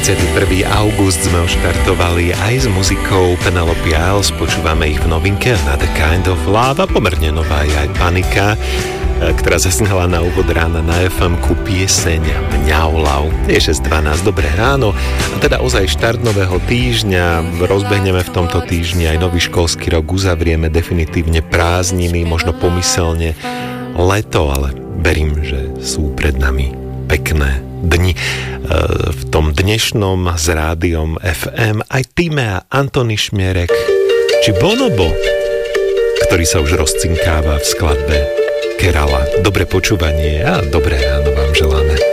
31. august sme už štartovali aj s muzikou Penelope Isles, počúvame ich v novinke Another Kind of Love a pomerne nová je aj Panika, ktorá zaznala na úvod rána na FM-ku pieseň Mňaulau. Je 6:12, dobré ráno a teda ozaj štart nového týždňa, rozbehneme v tomto týždni aj nový školský rok, uzavrieme definitívne prázdniny, možno pomyselne leto, ale verím, že sú pred nami pekné dni. V tom dnešnom s rádiom FM aj Týme a Antony Šmierek či Bonobo, ktorý sa už rozcinkáva v skladbe Kerala. Dobré počúvanie a dobré ráno vám želáme.